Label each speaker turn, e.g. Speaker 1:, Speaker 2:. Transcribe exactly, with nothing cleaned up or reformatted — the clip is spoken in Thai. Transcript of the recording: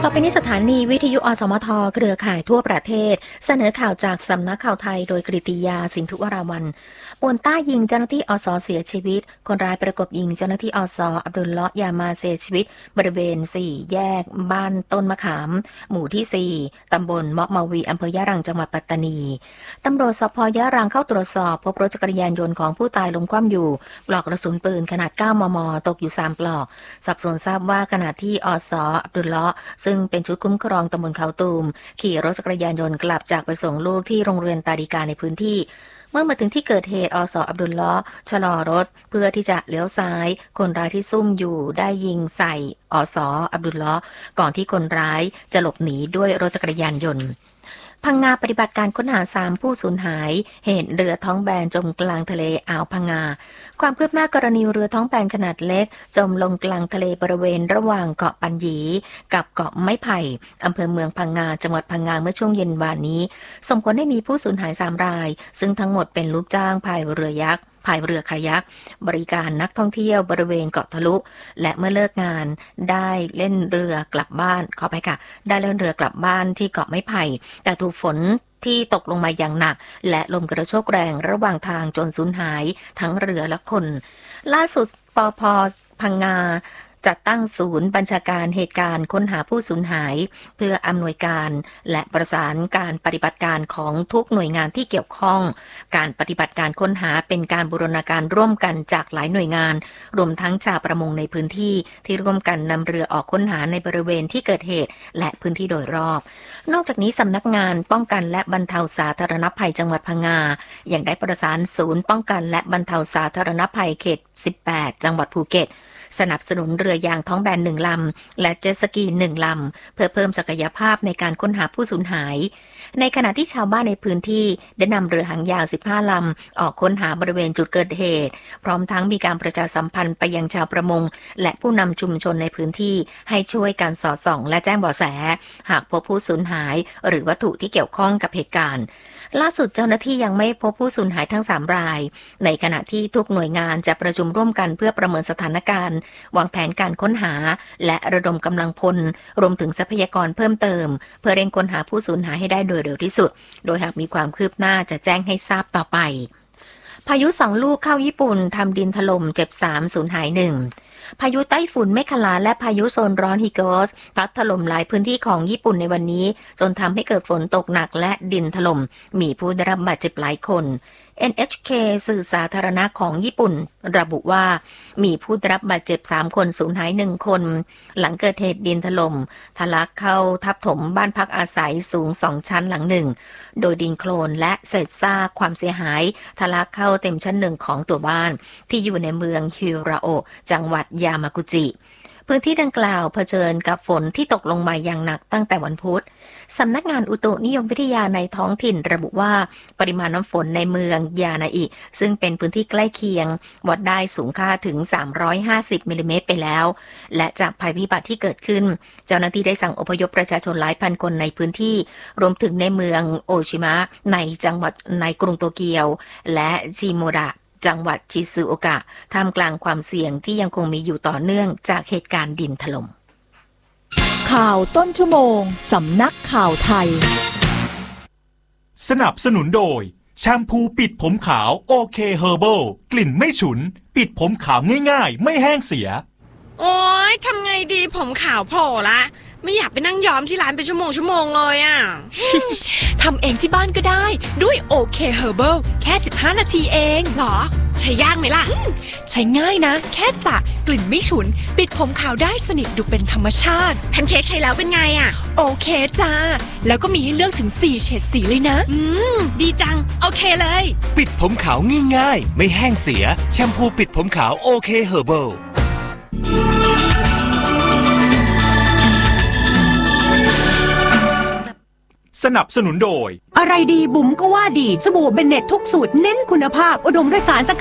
Speaker 1: ต่อไปนี้สถานีวิทยุอสมทเครือข่ายทั่วประเทศเสนอข่าวจากสำนักข่าวไทยโดยกฤติยาสินธุวราวัลย์ป่วนต้ายิงเจ้าหน้าที่อสเสียชีวิตคนร้ายประกบยิงเจ้าหน้าที่อสอับดุลเลาะห์ยามาเสียชีวิตบริเวณสี่แยกบ้านต้นมะขามหมู่ที่สี่ตำบลเมาะมาวีอำเภอยะรังจังหวัดปัตตานีตำรวจสภ.ยะรังเข้าตรวจสอบพบรถจักรยานยนต์ของผู้ตายล้มคว่ำอยู่ปลอกกระสุนปืนขนาด เก้ามม. ตกอยู่สามปลอกสอบสวนทราบว่าขณะที่อสอับดุลเลาะห์ซึ่งเป็นชุดคุ้มครองตำบลเขาตูมขี่รถจักรยานยนต์กลับจากไปส่งลูกที่โรงเรียนตาดีกาในพื้นที่เมื่อมาถึงที่เกิดเหตุอสอับดุลเลาะห์ชะลอรถเพื่อที่จะเลี้ยวซ้ายคนร้ายที่ซุ่มอยู่ได้ยิงใส่อสอับดุลเลาะห์ก่อนที่คนร้ายจะหลบหนีด้วยรถจักรยานยนต์พังงาปฏิบัติการค้นหาสามผู้สูญหายเหตุเรือท้องแบนจมกลางทะเลอ่าวพังงาความคืบหน้ากรณีเรือท้องแบนขนาดเล็กจมลงกลางทะเลบริเวณระหว่างเกาะปันหยีกับเกาะไม้ไผ่อำเภอเมืองพังงาจังหวัดพังงาเมื่อช่วงเย็นวานนี้ส่งผลให้มีผู้สูญหายสามรายซึ่งทั้งหมดเป็นลูกจ้างพายเรือยักษ์พายเรือคายักบริการนักท่องเที่ยวบริเวณเกาะทะลุและเมื่อเลิกงานได้เล่นเรือกลับบ้านขอไปค่ะได้เล่นเรือกลับบ้านที่เกาะไม้ไผ่แต่ถูกฝนที่ตกลงมาอย่างหนักและลมกระโชกแรงระหว่างทางจนสูญหายทั้งเรือและคนล่าสุดปภ.พังงาจัดตั้งศูนย์บัญชาการเหตุการณ์ค้นหาผู้สูญหายเพื่ออำนวยการและประสานการปฏิบัติการของทุกหน่วยงานที่เกี่ยวข้องการปฏิบัติการค้นหาเป็นการบูรณาการร่วมกันจากหลายหน่วยงานรวมทั้งชาวประมงในพื้นที่ที่ร่วมกันนำเรือออกค้นหาในบริเวณที่เกิดเหตุและพื้นที่โดยรอบนอกจากนี้สำนักงานป้องกันและบรรเทาสาธารณภัยจังหวัดพังงายังได้ประสานศูนย์ป้องกันและบรรเทาสาธารณภัยเขตสิบแปดจังหวัดภูเก็ตสนับสนุนเรือยางท้องแบนหนึ่งลำและเจ็ตสกีหนึ่งลำเพื่อเพิ่มศักยภาพในการค้นหาผู้สูญหายในขณะที่ชาวบ้านในพื้นที่ได้นำเรือหางยาวสิบห้าลำออกค้นหาบริเวณจุดเกิดเหตุพร้อมทั้งมีการประชาสัมพันธ์ไปยังชาวประมงและผู้นำชุมชนในพื้นที่ให้ช่วยการสอดส่องและแจ้งเบาะแสหากพบผู้สูญหายหรือวัตถุที่เกี่ยวข้องกับเหตุการณ์ล่าสุดเจ้าหน้าที่ยังไม่พบผู้สูญหายทั้งสามรายในขณะที่ทุกหน่วยงานจะประชุมร่วมกันเพื่อประเมินสถานการณ์วางแผนการค้นหาและระดมกำลังพลรวมถึงทรัพยากรเพิ่มเติมเพื่อเร่งค้นหาผู้สูญหายให้ได้โดยเร็วที่สุดโดยหากมีความคืบหน้าจะแจ้งให้ทราบต่อไปพายุสองลูกเข้าญี่ปุ่นทำดินถล่มเจ็บสามสูญหายหนึ่งพายุไต้ฝุ่นเมฆลาและพายุโซนร้อนฮิโกสพัดถล่มหลายพื้นที่ของญี่ปุ่นในวันนี้จนทำให้เกิดฝนตกหนักและดินถล่มมีผู้ได้รับบาดเจ็บหลายคน เอ็น เอช เค สื่อสาธารณะของญี่ปุ่นระบุว่ามีผู้ได้รับบาดเจ็บสามคนสูญหายหนึ่งคนหลังเกิดเหตุดินถล่มทะลักเข้าทับถมบ้านพักอาศัยสูงสองชั้นหลังหนึ่งโดยดินโคลนและเศษซากความเสียหายทะลักเข้าเต็มชั้นหนึ่งของตัวบ้านที่อยู่ในเมืองฮิราโอะจังหวัดยามากุจิพื้นที่ดังกล่าวเผชิญกับฝนที่ตกลงมาอย่างหนักตั้งแต่วันพุธสำนักงานอุตุนิยมวิทยาในท้องถิ่นระบุว่าปริมาณน้ำฝนในเมืองยานาอิซึ่งเป็นพื้นที่ใกล้เคียงวัดได้สูงค่าถึงสามร้อยห้าสิบมิลลิเมตรไปแล้วและจากภัยพิบัติที่เกิดขึ้นเจ้าหน้าที่ได้สั่งอพยพประชาชนหลายพันคนในพื้นที่รวมถึงในเมืองโอชิมะในจังหวัดในกรุงโตเกียวและชิโมดะจังหวัดชิซูโอกะท่ามกลางความเสี่ยงที่ยังคงมีอยู่ต่อเนื่องจากเหตุการณ์ดินถล่ม
Speaker 2: ข่าวต้นชั่วโมงสำนักข่าวไทย
Speaker 3: สนับสนุนโดยแชมพูปิดผมขาวโอเคเฮอร์เบิลกลิ่นไม่ฉุนปิดผมขาวง่ายๆไม่แห้งเสีย
Speaker 4: โอ๊ยทำไงดีผมขาวโผล่ละไม่อยากไปนั่งย้อมที่ร้านเป็นชั่วโมงชั่วโมงเลยอ่ะ
Speaker 2: ทำเองที่บ้านก็ได้ด้วยโอเคเฮอร์เบิลแค่สิบห้านาทีเอง
Speaker 4: หรอใช้ยากไหมล่ะ
Speaker 2: ใช้ง่ายนะแค่สระกลิ่นไม่ฉุนปิดผมขาวได้สนิทดูเป็นธรรมชาติ
Speaker 4: แพนเค้กใช้แล้วเป็นไงอ่ะ
Speaker 2: โอเคจ้าแล้วก็มีให้เลือกถึงสี่เฉดสีเลยนะ
Speaker 4: อืมดีจังโอเคเลย
Speaker 5: ปิดผมขาวง่ายๆไม่แห้งเสียแชมพูปิดผมขาวโอเคเฮอร์เบิล
Speaker 3: สนับสนุนโดย
Speaker 6: อะไรดีบุ๋มก็ว่าดีสบู่เบนเน็ตทุกสูตรเน้นคุณภาพอุดมด้วยสารสกัด